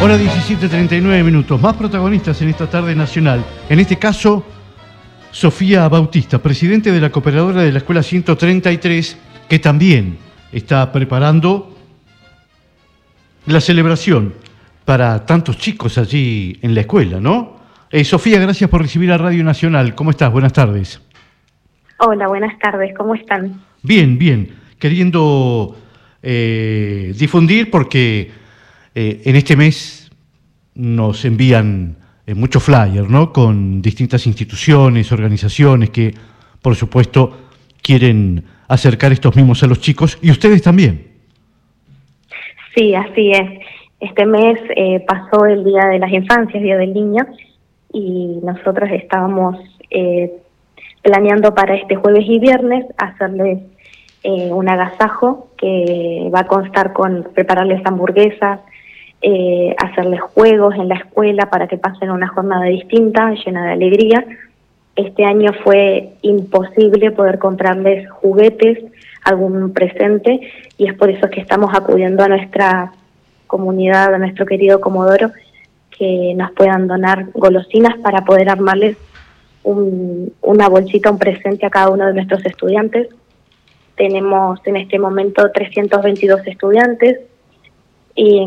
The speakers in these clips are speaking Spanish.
Hora 17:39. Más protagonistas en esta tarde nacional. En este caso, Sofía Bautista, presidente de la cooperadora de la Escuela 133, que también está preparando la celebración para tantos chicos allí en la escuela, ¿no? Sofía, gracias por recibir a Radio Nacional. ¿Cómo estás? Buenas tardes. Hola, buenas tardes. ¿Cómo están? Bien, bien. Queriendo difundir porque en este mes nos envían muchos flyers, ¿no? Con distintas instituciones, organizaciones que, por supuesto, quieren acercar estos mimos a los chicos y ustedes también. Sí, así es. Este mes pasó el Día de las Infancias, Día del Niño, y nosotros estábamos planeando para este jueves y viernes hacerles un agasajo que va a constar con prepararles hamburguesas, hacerles juegos en la escuela para que pasen una jornada distinta, llena de alegría. Este año fue imposible poder comprarles juguetes, algún presente, y es por eso que estamos acudiendo a nuestra comunidad, a nuestro querido Comodoro, que nos puedan donar golosinas para poder armarles una bolsita, un presente a cada uno de nuestros estudiantes. Tenemos en este momento 322 estudiantes y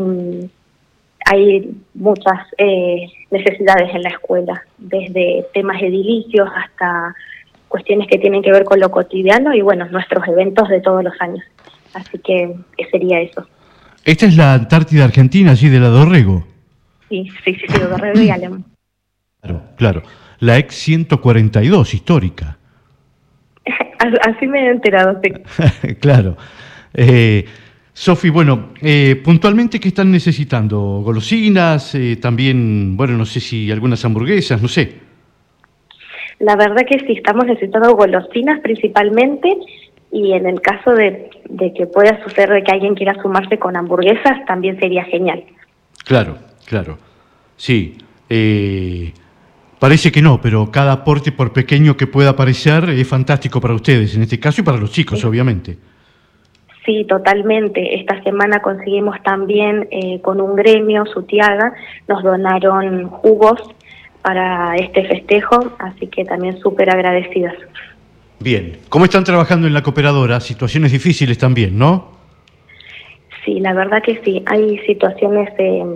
hay muchas necesidades en la escuela, desde temas edilicios hasta cuestiones que tienen que ver con lo cotidiano y, bueno, nuestros eventos de todos los años. Así que sería eso. Esta es la Antártida Argentina, allí de la Dorrego. Sí, Dorrego y Alem. Claro. La ex 142, histórica. Así me he enterado, sí. Claro. Sofi, bueno, puntualmente, ¿qué están necesitando? ¿Golosinas? También, bueno, no sé si algunas hamburguesas, no sé. La verdad que sí, estamos necesitando golosinas principalmente, y en el caso de que pueda suceder que alguien quiera sumarse con hamburguesas, también sería genial. Claro. Sí, parece que no, pero cada aporte, por pequeño que pueda parecer, es fantástico para ustedes, en este caso, y para los chicos, sí. Obviamente. Sí, totalmente. Esta semana conseguimos también con un gremio, Sutiaga, nos donaron jugos para este festejo, así que también súper agradecidas. Bien. ¿Cómo están trabajando en la cooperadora? Situaciones difíciles también, ¿no? Sí, la verdad que sí. Hay situaciones,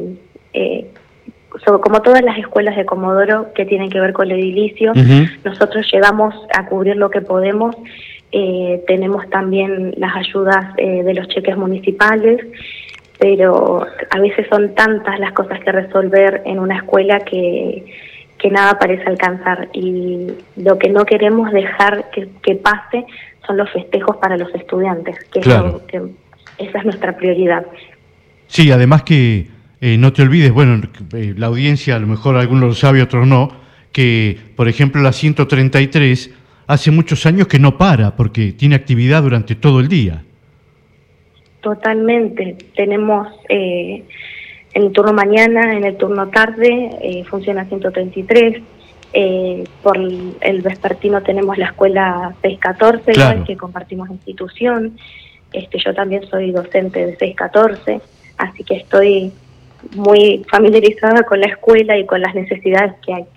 como todas las escuelas de Comodoro, que tienen que ver con el edilicio. Uh-huh. Nosotros llegamos a cubrir lo que podemos. Tenemos también las ayudas de los cheques municipales, pero a veces son tantas las cosas que resolver en una escuela que nada parece alcanzar, y lo que no queremos dejar que pase son los festejos para los estudiantes, que, claro, esa es nuestra prioridad. Sí, además que no te olvides, bueno, la audiencia a lo mejor algunos lo sabe, otros no, que por ejemplo la 133 hace muchos años que no para, porque tiene actividad durante todo el día. Totalmente. Tenemos en el turno mañana, en el turno tarde, funciona 133. Por el vespertino tenemos la escuela 614, claro, igual que compartimos institución. Yo también soy docente de 614, así que estoy muy familiarizada con la escuela y con las necesidades que hay.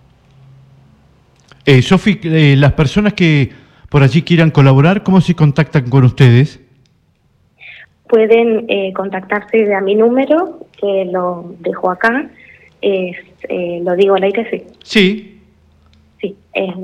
Sofi, las personas que por allí quieran colaborar, ¿cómo se contactan con ustedes? Pueden contactarse a mi número, que lo dejo acá. ¿Lo digo al aire? Sí. Sí, es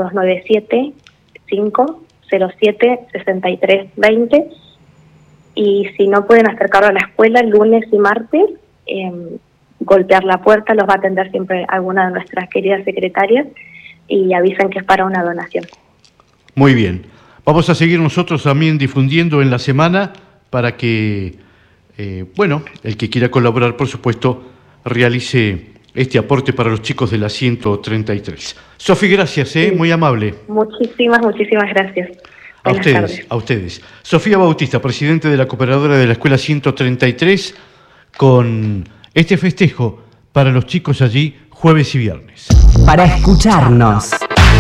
297-507-6320. Y si no pueden acercarlo a la escuela lunes y martes, golpear la puerta, los va a atender siempre alguna de nuestras queridas secretarias, y avisan que es para una donación. Muy bien. Vamos a seguir nosotros también difundiendo en la semana para que, el que quiera colaborar, por supuesto, realice este aporte para los chicos de la 133. Sofi, gracias, sí. Muy amable. Muchísimas gracias. A ustedes. Sofía Bautista, presidente de la cooperadora de la Escuela 133, con este festejo para los chicos allí jueves y viernes. Para escucharnos,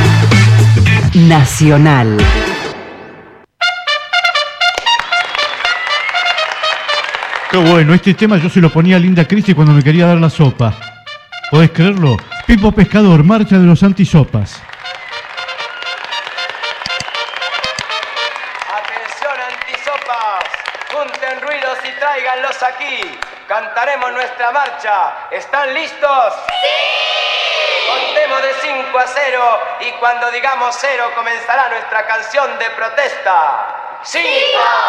Nacional. Qué bueno, este tema yo se lo ponía a Linda Cristi cuando me quería dar la sopa. ¿Podés creerlo? Pipo Pescador, marcha de los antisopas. Atención antisopas, junten ruidos y tráiganlos aquí. Cantaremos nuestra marcha. ¿Están listos? ¡Sí! Contemos de 5 a 0 y cuando digamos 0 comenzará nuestra canción de protesta. ¡5!